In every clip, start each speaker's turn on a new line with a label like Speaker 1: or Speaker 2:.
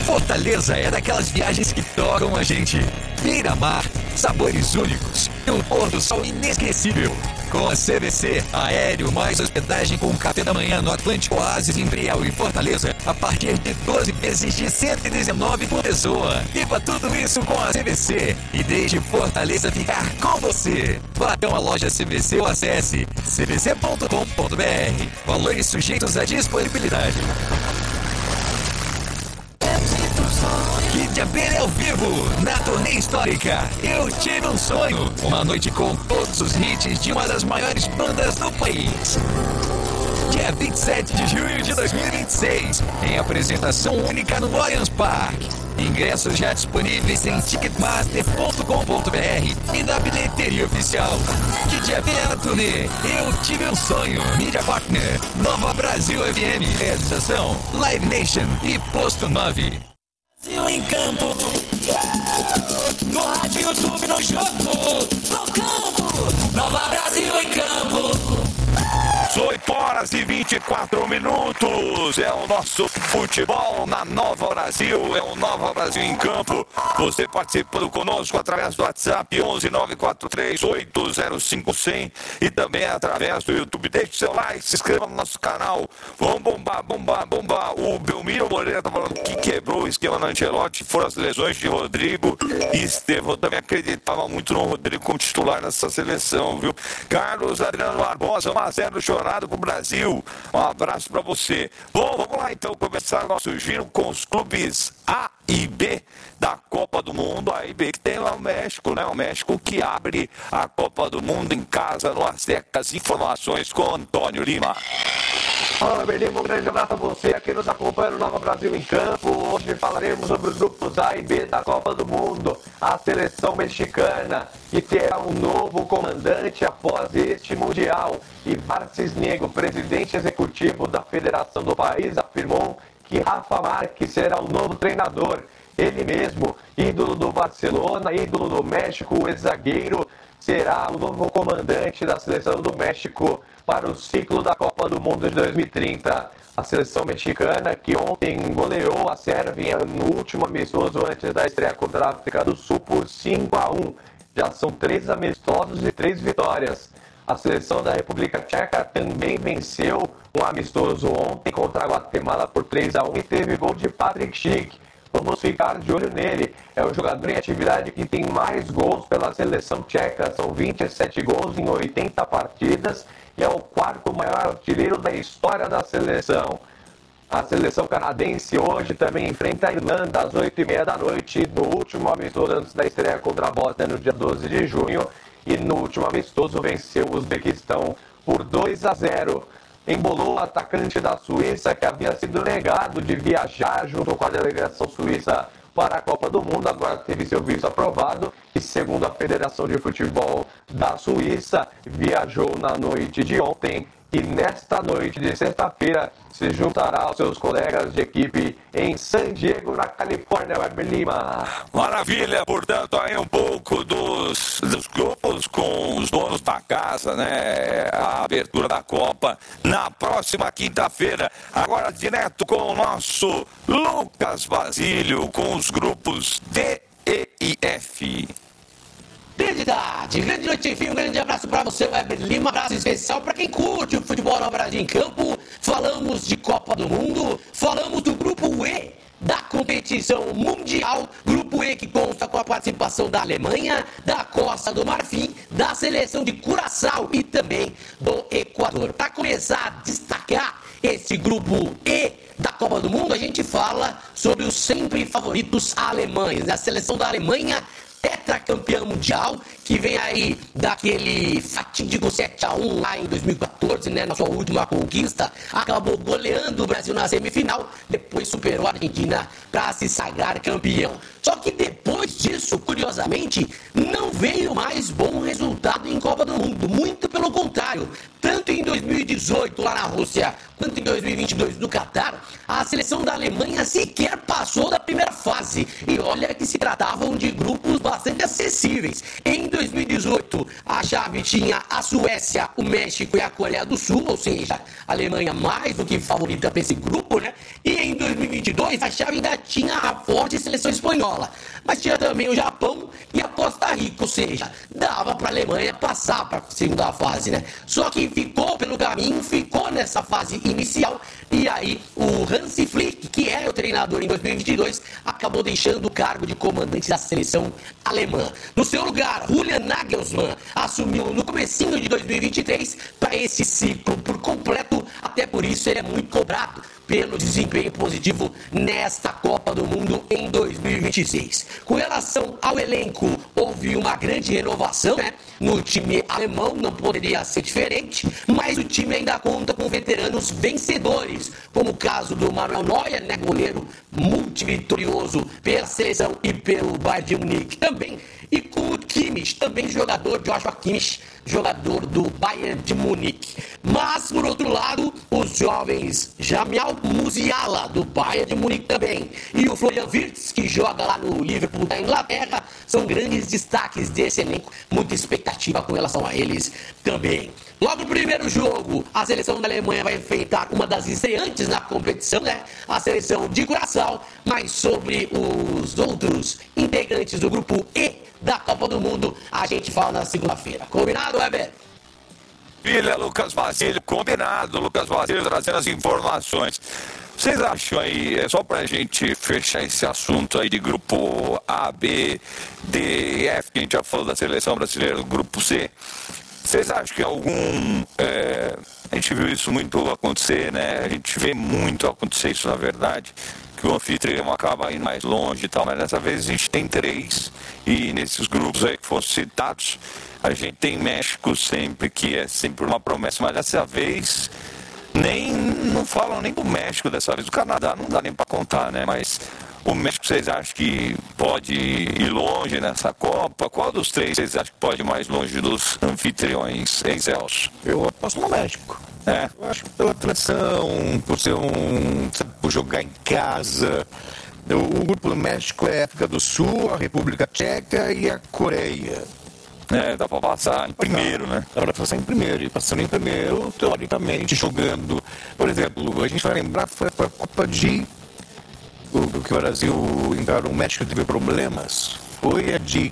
Speaker 1: Fortaleza é daquelas viagens que tocam a gente. Beira-mar, sabores únicos e um pôr do sol inesquecível. Com a CVC, aéreo mais hospedagem com café da manhã no Atlântico Oasis Imperial e Fortaleza, a partir de 12 vezes de 119 por pessoa. Viva tudo isso com a CVC e deixe Fortaleza ficar com você. Vá até uma loja CVC ou acesse cvc.com.br. Valores sujeitos à disponibilidade. Kid Abelha ao vivo, na turnê histórica Eu Tive um Sonho. Uma noite com todos os hits de uma das maiores bandas do país. Dia 27 de junho de 2026, em apresentação única no Allianz Parque. Ingressos já disponíveis em ticketmaster.com.br e na bilheteria oficial. Kid Abelha na turnê Eu Tive um Sonho. Mídia Partner Nova Brasil FM. Realização Live Nation e Posto 9. Brasil em campo, no rádio, YouTube, no jogo, no campo, Nova Brasil em campo.
Speaker 2: 8 horas e 24 minutos, é o nosso futebol na Nova Brasil, é o Nova Brasil em campo. Você participando conosco através do WhatsApp 11-943-805-100 e também através do YouTube. Deixe seu like, se inscreva no nosso canal. Vamos bombar. O Belmiro Moreira tá falando que quebrou o esquema na Ancelotti, foram as lesões de Rodrigo e Estevão. Também acreditava muito no Rodrigo como titular nessa seleção, viu? Carlos Adriano Barbosa, 1-0 chorado pro Brasil. Um abraço pra você. Bom, vamos lá então começar nosso giro com os clubes A e B da Copa do Mundo. A e B que tem lá o México, né? O México que abre a Copa do Mundo em casa no Azteca. As informações com Antônio Lima.
Speaker 3: Fala, Berlim, um grande abraço a você aqui nos acompanha no Nova Brasil em Campo. Hoje falaremos sobre os grupos A e B da Copa do Mundo. A seleção mexicana, que terá um novo comandante após este Mundial. E Barcis Nego, presidente executivo da federação do país, afirmou que Rafa Marques será o novo treinador. Ele mesmo, ídolo do Barcelona, ídolo do México, o ex-zagueiro, será o novo comandante da seleção do México para o ciclo da Copa do Mundo de 2030. A seleção mexicana, que ontem goleou a Sérvia no último amistoso antes da estreia contra a África do Sul por 5-1. Já são 3 amistosos e 3 vitórias. A seleção da República Tcheca também venceu um amistoso ontem contra a Guatemala por 3-1 e teve gol de Patrick Schick. Vamos ficar de olho nele. É o jogador em atividade que tem mais gols pela seleção tcheca. São 27 gols em 80 partidas e é o 4º maior artilheiro da história da seleção. A seleção canadense hoje também enfrenta a Irlanda às 8h30 da noite, no último amistoso antes da estreia contra a Bósnia no dia 12 de junho. E no último amistoso venceu o Uzbequistão por 2-0. Embolou o atacante da Suíça, que havia sido negado de viajar junto com a delegação suíça para a Copa do Mundo. Agora teve seu visto aprovado e, segundo a Federação de Futebol da Suíça, viajou na noite de ontem e nesta noite de sexta-feira se juntará aos seus colegas de equipe em San Diego, na Califórnia. Weber Lima.
Speaker 2: Maravilha, portanto, aí um pouco dos grupos com os donos da casa, né? A abertura da Copa na próxima quinta-feira. Agora direto com o nosso Lucas Basílio com os grupos D, E e F.
Speaker 4: Grande noite, enfim, um grande abraço para você, Weber Lima, um abraço especial para quem curte o futebol no Brasil em campo. Falamos de Copa do Mundo, falamos do grupo E da competição mundial, grupo E que consta com a participação da Alemanha, da Costa do Marfim, da seleção de Curaçao e também do Equador. Para começar a destacar esse grupo E da Copa do Mundo, a gente fala sobre os sempre favoritos alemães, a seleção da Alemanha, tetracampeã mundial, que vem aí daquele fatídico 7-1 lá em 2014, né, na sua última conquista, acabou goleando o Brasil na semifinal, depois superou a Argentina para se sagrar campeão. Só que depois disso, curiosamente, não veio mais bom resultado em Copa do Mundo. Muito pelo contrário. Tanto em 2018 lá na Rússia, quanto em 2022 no Catar, a seleção da Alemanha sequer passou da primeira fase. E olha que se tratavam de grupos bastante acessíveis. Em 2018, a chave tinha a Suécia, o México e a Coreia do Sul, ou seja, a Alemanha mais do que favorita para esse grupo, né? E em 2022, a chave ainda tinha a forte seleção espanhola. Mas tinha também o Japão e a Costa Rica, ou seja, dava para a Alemanha passar para a segunda fase, né? Só que ficou pelo caminho, ficou nessa fase inicial, e aí o Hansi Flick, que era o treinador em 2022, acabou deixando o cargo de comandante da seleção alemã. No seu lugar, Julian Nagelsmann assumiu no comecinho de 2023 para esse ciclo por completo, até por isso ele é muito cobrado pelo desempenho positivo nesta Copa do Mundo em 2026. Com relação ao elenco, houve uma grande renovação, né? No time alemão não poderia ser diferente, mas o time ainda conta com veteranos vencedores, como o caso do Manuel Neuer, né? Goleiro multivitorioso pela seleção e pelo Bayern de Munique também, e com o Kimmich, também jogador, Joshua Kimmich, jogador do Bayern de Munique. Mas, por outro lado, os jovens Jamel Musiala, do Bayern de Munique também, e o Florian Wirtz, que joga lá no Liverpool da Inglaterra, são grandes destaques desse elenco, muita expectativa com relação a eles também. Logo no primeiro jogo, a seleção da Alemanha vai enfrentar uma das estreantes na competição, né? A seleção de Curaçao, mas sobre os outros integrantes do grupo E da Copa do Mundo, a gente fala na segunda-feira. Combinado, Weber?
Speaker 2: Filha, Lucas Basílio, combinado, Lucas Basílio trazendo as informações. Vocês acham aí, é só pra gente fechar esse assunto aí de grupo A, B, D e F, que a gente já falou da seleção brasileira do grupo C, vocês acham que a gente viu isso muito acontecer, né? A gente vê muito acontecer isso, na verdade, que o anfitrião acaba indo mais longe e tal, mas dessa vez a gente tem 3, e nesses grupos aí que foram citados, a gente tem México sempre, que é sempre uma promessa, mas dessa vez não falam nem do México dessa vez. O Canadá não dá nem para contar, né? Mas o México, vocês acham que pode ir longe nessa Copa? Qual dos 3 vocês acham que pode ir mais longe dos anfitriões, Celso?
Speaker 5: Eu aposto no México. Eu acho que pela tradição, por jogar em casa. O grupo do México é a África do Sul, a República Tcheca e a Coreia.
Speaker 2: Dá pra passar em primeiro, né?
Speaker 5: Dá pra passar em primeiro. E passando em primeiro, teoricamente, jogando. Por exemplo, a gente vai lembrar que foi a Copa de... que o Brasil encarou, o México teve problemas. Foi a de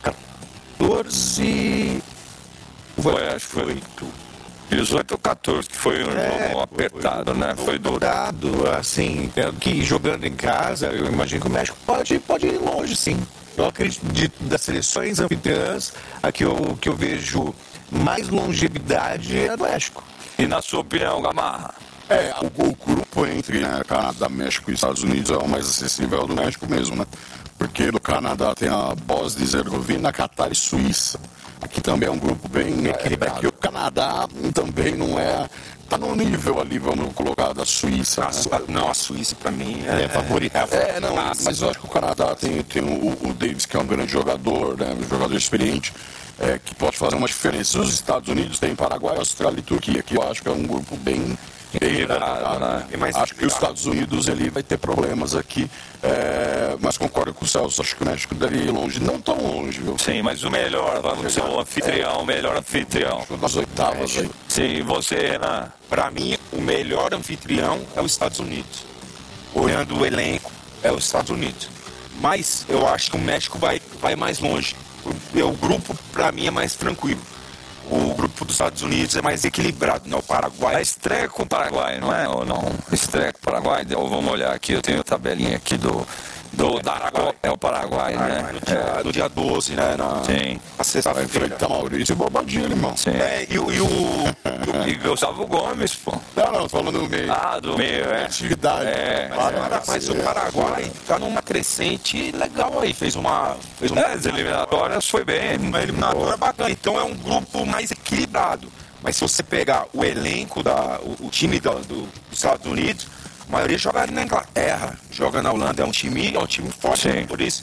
Speaker 5: 14...
Speaker 2: Acho que foi 18 ou 14, que foi um jogo apertado, né? Foi duro.
Speaker 5: Apertado, assim, que jogando em casa, eu imagino que o México pode ir longe, sim. Eu acredito das seleções anfitriãs, a que eu vejo mais longevidade é do México.
Speaker 2: E na sua opinião, Gamarra?
Speaker 6: O grupo entre Canadá, México e Estados Unidos é o mais acessível do México mesmo, né? Porque no Canadá tem a Bósnia e Herzegovina, Catar e Suíça. Aqui também é um grupo bem equilibrado. Aqui o Canadá também não é... Tá no nível ali, vamos colocar, da Suíça.
Speaker 5: Não, a Suíça pra mim é favorita.
Speaker 6: Mas eu acho que o Canadá tem o Davis, que é um grande jogador, né? Um jogador experiente, que pode fazer uma diferença. Os Estados Unidos tem Paraguai, Austrália e Turquia, que eu acho que é um grupo bem equilibrado, né? Acho que os Estados Unidos ele vai ter problemas aqui, mas concordo com o Celso, acho que o México deve ir longe, não tão longe, viu?
Speaker 2: Sim, mas o melhor, vamos ser o anfitrião, o melhor anfitrião.
Speaker 6: Das oitavas aí.
Speaker 2: Sim, você, Renan?
Speaker 7: Para mim, o melhor anfitrião é os Estados Unidos. Olhando o elenco, é os Estados Unidos. Mas eu acho que o México vai mais longe. O grupo, para mim, é mais tranquilo. O grupo dos Estados Unidos é mais equilibrado, né? O Paraguai.
Speaker 2: A estreia com o Paraguai, não é? Ou não? Estreia com o Paraguai. Vamos olhar aqui, eu tenho a tabelinha aqui da Copa. É o Paraguai, né?
Speaker 7: No dia 12, né?
Speaker 2: Sim.
Speaker 7: A sexta-feira.
Speaker 6: Vai enfrentar Maurício e Bobadilha, irmão.
Speaker 2: Sim. E Gustavo Gomes, pô.
Speaker 6: Não, falando do meio.
Speaker 2: Do meio,
Speaker 6: Atividade.
Speaker 7: Mas o Paraguai tá numa crescente legal aí. Fez uma
Speaker 2: as eliminatórias foi bem.
Speaker 7: Uma eliminatória bacana. Então é um grupo mais equilibrado. Mas se você pegar o elenco, o time dos Estados Unidos, a maioria joga na Inglaterra, joga na Holanda. É um time forte.
Speaker 2: Sim.
Speaker 7: Por isso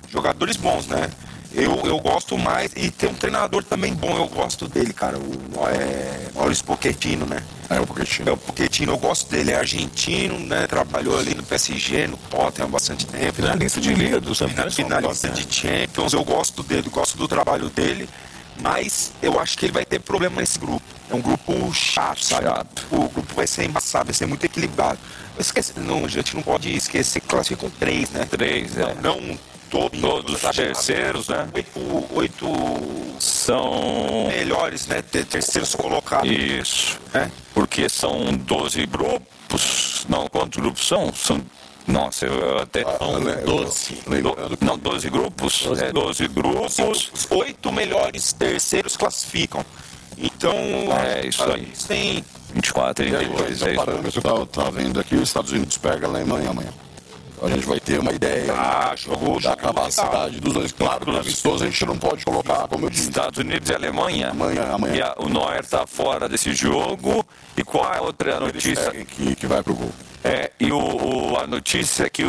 Speaker 7: jogadores bons, né? Eu gosto mais, e tem um treinador também bom, eu gosto dele, cara, o Maurício Pochettino, né?
Speaker 6: É o Pochettino.
Speaker 7: É o Pochettino, eu gosto dele, é argentino, né? Trabalhou ali no PSG, no Tottenham há bastante tempo.
Speaker 5: Finalista de Liga do
Speaker 7: Finalista de Champions, eu gosto dele, gosto do trabalho dele, mas eu acho que ele vai ter problema nesse grupo. É um grupo chato, sabe? O grupo vai ser embaçado, vai ser muito equilibrado. Não, a gente não pode esquecer que classificam 3, né?
Speaker 2: 3,
Speaker 7: Não todos os terceiros, né? 8
Speaker 2: são
Speaker 7: melhores, né? Terceiros colocados.
Speaker 2: Isso.
Speaker 7: Né?
Speaker 2: Porque são 12 grupos. Não, quantos grupos são? Nossa, eu até.
Speaker 6: 12.
Speaker 2: Não, 12 grupos? 12 grupos.
Speaker 7: Os 8 melhores terceiros classificam. Então,
Speaker 2: isso aí.
Speaker 7: Tem
Speaker 2: 24, 32,
Speaker 6: Então, parâmetro, eu tava vendo aqui, os Estados Unidos pega a Alemanha amanhã. A gente vai ter uma ideia da capacidade dos dois. Claro que amistoso a gente não pode colocar, como eu disse.
Speaker 2: Estados Unidos e Alemanha.
Speaker 6: Amanhã.
Speaker 2: E o Neuer está fora desse jogo. E qual é a outra notícia?
Speaker 6: Que vai pro gol.
Speaker 2: E a notícia é que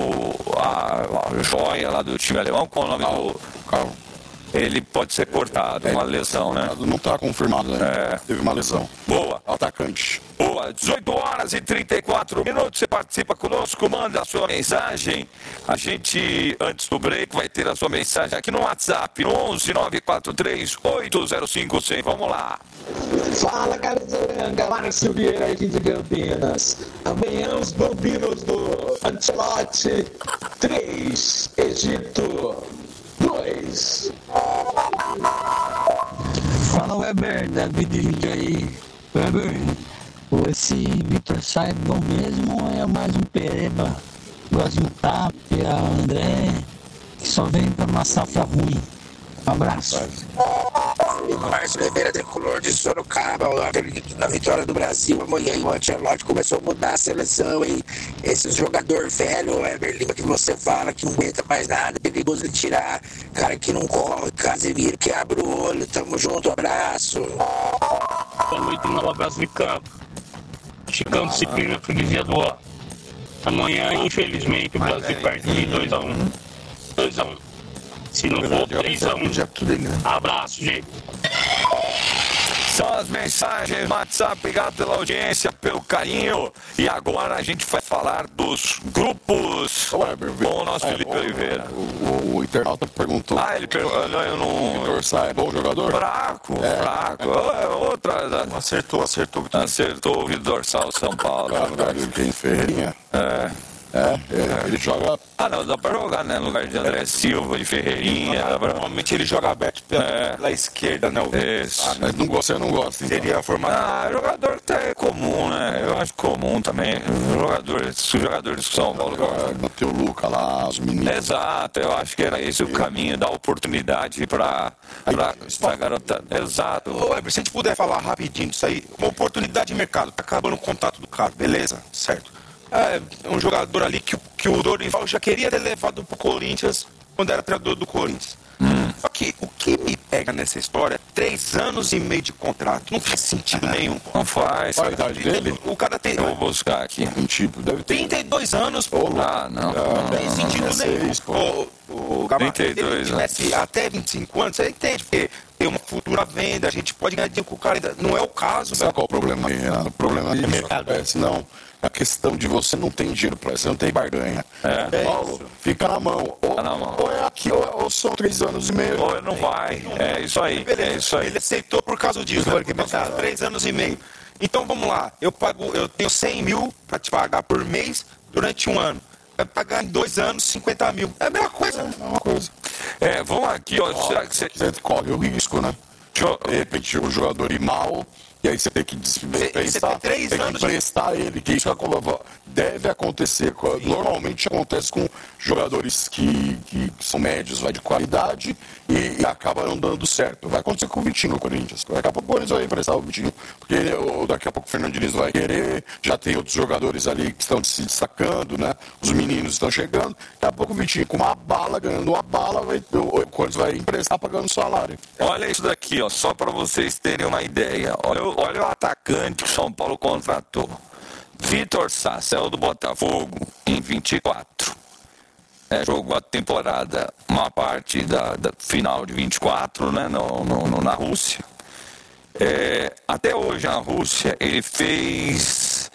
Speaker 2: a joia lá do time alemão, qual é o nome do...
Speaker 6: Carro.
Speaker 2: Ele pode ser cortado, uma lesão, né?
Speaker 6: Não está confirmado, né? Teve uma lesão.
Speaker 2: Boa.
Speaker 6: Atacante.
Speaker 2: Boa, 18 horas e 34 minutos, você participa conosco, manda a sua mensagem. A gente, antes do break, vai ter a sua mensagem aqui no WhatsApp, 11 943 805 100. Vamos lá.
Speaker 8: Fala, galera, Márcio Vieira aqui de Campinas. Amanhã os bombinos do Ancelotti 3, Egito 2.
Speaker 9: Fala, Weber, David aí. Weber, esse Vitor Sá é bom mesmo ou é mais um pereba? Gosta de um Tapia, André, que só vem pra uma safra ruim. Um abraço.
Speaker 10: Márcio Oliveira, tricolor de Sorocaba, eu acredito na vitória do Brasil amanhã. E o Ancelotti começou a mudar a seleção, hein? Esse jogador velho, Eber Lima, que você fala que não aguenta mais nada, perigoso de tirar, cara que não corre, Casemiro que abre o olho, tamo junto, abraço.
Speaker 11: Boa noite, um abraço de campo. Chicão Disciplina, freguesia do Ó. Amanhã, infelizmente, o Brasil perde de 2-1. 2-1. Se não for 3-1. Abraço, gente.
Speaker 2: São as mensagens no WhatsApp, obrigado pela audiência, pelo carinho. E agora a gente vai falar dos grupos com o nosso Felipe Oliveira.
Speaker 6: O internauta perguntou.
Speaker 2: Ele perguntou, eu não...
Speaker 6: Vitor Sá é bom jogador?
Speaker 2: Fraco. Acertou o Vitor Sá, o São Paulo.
Speaker 6: Quem? Ferreirinha? Ele joga...
Speaker 2: Não, dá pra jogar, né? No lugar de André Silva, de Ferreirinha.
Speaker 7: Normalmente ele joga aberto pela esquerda, né?
Speaker 6: Mas você não gosta, então.
Speaker 7: Seria a formação.
Speaker 2: Jogador até comum, né? Eu acho comum também. Os jogadores que São Paulo gostam.
Speaker 6: Bateu o Luca lá, os meninos.
Speaker 2: Exato, eu acho que era esse o caminho, dar oportunidade pra garotada. Exato.
Speaker 7: Weber, se a gente puder falar rapidinho disso aí, uma oportunidade de mercado, tá acabando o contato do cara, beleza? Certo. É um jogador ali que o Dorival já queria ter levado pro Corinthians quando era treinador do Corinthians. Só que o que me pega nessa história, 3 anos e meio de contrato, não faz sentido nenhum.
Speaker 2: Não faz.
Speaker 6: Qual a idade dele?
Speaker 7: O cara tem...
Speaker 2: Eu vou buscar aqui.
Speaker 6: Um tipo, deve ter...
Speaker 7: 32 anos, pô.
Speaker 2: Não
Speaker 7: tem sentido nenhum. O Gabriel,
Speaker 2: 32
Speaker 7: anos. Até 25 anos, você entende, porque tem uma futura venda, a gente pode ganhar dinheiro com o cara ainda. Não é o caso,
Speaker 6: Sabe qual é o problema aí, Renato? O problema aí acontece, não. A questão de você não tem dinheiro pra isso, você não tem barganha. Paulo, fica na mão. Ou é aqui, ou são 3 anos e meio.
Speaker 2: Ou não vai. É isso aí.
Speaker 7: Beleza,
Speaker 2: é isso aí.
Speaker 7: Ele aceitou por causa disso, né? 3 anos e meio. Então vamos lá, eu tenho 100 mil pra te pagar por mês durante 1 ano. Vai pagar em 2 anos 50 mil. É a mesma coisa.
Speaker 2: Vamos aqui, será que você
Speaker 6: corre o risco, né? De repente o jogador ir mal, e aí você tem que emprestar ele, que isso deve acontecer. Normalmente acontece com jogadores que são médios, de qualidade, e acaba não dando certo. Vai acontecer com o Vitinho no Corinthians. Daqui a pouco o Corinthians vai emprestar o Vitinho, porque daqui a pouco o Fernando Diniz vai querer, já tem outros jogadores ali que estão se destacando, né? Os meninos estão chegando, daqui a pouco o Vitinho com uma bala, ganhando uma bala, o Corinthians vai emprestar pagando salário.
Speaker 2: Olha isso daqui, só para vocês terem uma ideia. Olha o atacante que o São Paulo contratou. Vitor Sá, saiu do Botafogo em 24. jogou a temporada, uma parte da final de 24, né, na Rússia. Até hoje na Rússia ele fez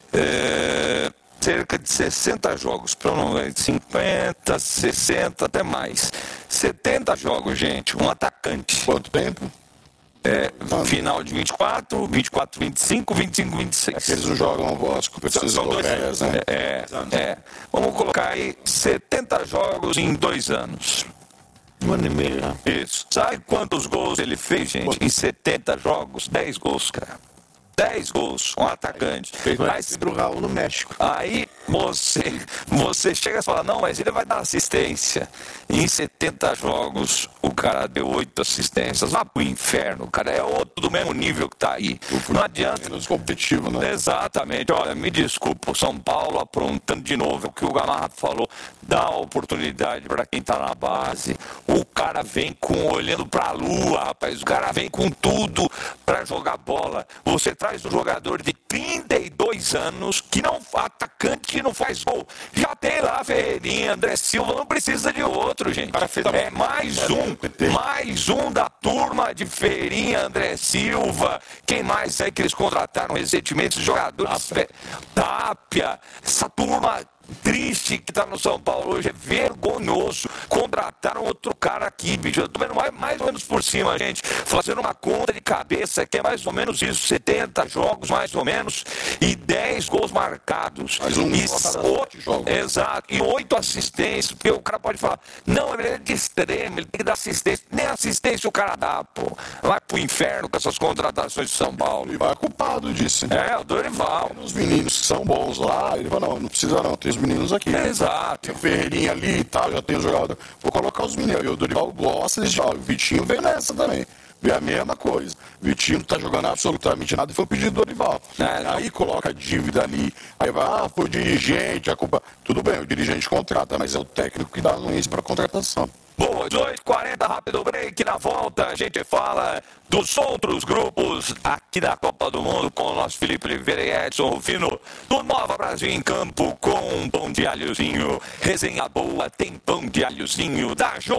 Speaker 2: cerca de 60 jogos, 50, 60, até mais. 70 jogos, gente, um atacante.
Speaker 6: Quanto tempo?
Speaker 2: Final de 24, 24, 25, 25, 26.
Speaker 6: É que eles não jogam as competições europeias, né?
Speaker 2: Vamos colocar aí 70 jogos em 2 anos.
Speaker 5: 1 ano e meio.
Speaker 2: Isso. Sabe quantos gols ele fez, gente? Em 70 jogos? 10 gols, cara. 10 gols, um atacante.
Speaker 5: Mas pro Raul no México.
Speaker 2: Aí você chega e fala, não, mas ele vai dar assistência. Em 70 jogos, o cara deu 8 assistências. Vá pro inferno, o cara é outro do mesmo nível que tá aí. Não adianta.
Speaker 6: Menos competitivo, né?
Speaker 2: Exatamente. Olha, me desculpa, o São Paulo aprontando de novo o que o Gamarra falou. Dá oportunidade para quem tá na base. O cara vem olhando pra lua, rapaz. O cara vem com tudo para jogar bola. Você traz um jogador de 32 anos, atacante que não faz gol. Já tem lá Ferreirinha, André Silva, não precisa de outro, gente. Mais um da turma de Ferreirinha, André Silva. Quem mais aí que eles contrataram recentemente? Os jogadores. Tápia. Essa turma triste que tá no São Paulo hoje, é vergonhoso. Contrataram outro cara aqui, bicho. Eu tô vendo mais ou menos por cima, gente. Fazendo uma conta de cabeça que é mais ou menos isso. 70 jogos, mais ou menos, e 10 gols marcados.
Speaker 6: Mais um jogo.
Speaker 2: Exato. E 8 assistências, porque o cara pode falar, não, ele é de extremo, ele tem que dar assistência. Nem assistência o cara dá, pô. Vai pro inferno com essas contratações de São Paulo.
Speaker 6: Ele vai culpado disso.
Speaker 2: O Dorival.
Speaker 6: Os meninos que são bons lá, ele fala, não precisa não, tem os meninos aqui.
Speaker 2: Exato.
Speaker 6: Tem o Ferreirinha ali e tal, já tem o jogador. Vou colocar os meninos. E o Dorival gosta, eles jogam. O Vitinho veio nessa também. Veio a mesma coisa. O Vitinho não tá jogando absolutamente nada e foi pedir do Dorival. Aí coloca a dívida ali. Aí vai, foi o dirigente, a culpa. Tudo bem, o dirigente contrata, mas é o técnico que dá anuência para contratação.
Speaker 2: Boa, 18h40, rápido break. Na volta a gente fala dos outros grupos aqui da Copa do Mundo com o nosso Felipe Oliveira e Edson Rufino. Do Nova Brasil em Campo com pão de alhozinho. Resenha boa, tem pão de alhozinho. Da Jô